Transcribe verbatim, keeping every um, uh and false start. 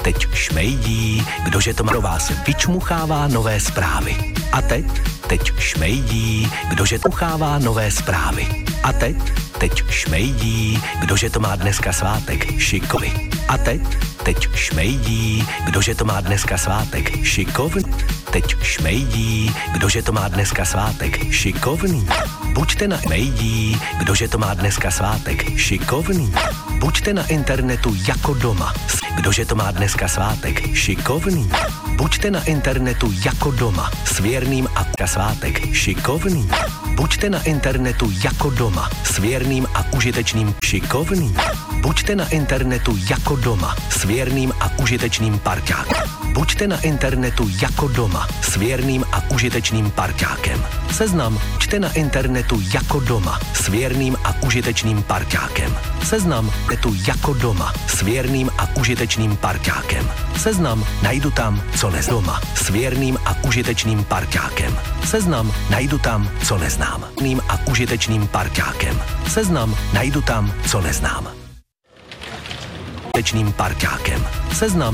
teď šmejdí, kdože to pro vás vyčmuchává nové zprávy. A teď, teď šmejdí, kdože tuchává nové zprávy. A teď, teď šmejdí, kdože to má dneska svátek, šikovy. A teď, teď šmejdí, kdože to má dneska svátek, šikovný. Teď šmejdí, kdože to má dneska svátek, šikovný. Buďte na mejdí, kdože to má dneska svátek, šikovný. Buďte na internetu jako doma, kdože to má dneska svátek, šikovný. Buďte na internetu jako doma, s věrným a svátek, šikovný. Buďte na internetu jako doma, s věrným a užitečným, šikovný. Buďte na internetu jako doma, s věrným a užitečným parťákem. Buďte na internetu jako doma, s věrným a užitečným parťákem. Seznam čte na internetu jako doma, s věrným a užitečným parťákem. Seznam netu jako doma, s věrným a užitečným parťákem. Seznam najdu tam, co nez doma, s věrným a užitečným parťákem. Seznam najdu tam, co neznám, ným a užitečným parťákem. Seznam najdu tam, co neznám. Užitečným parťákem. Seznam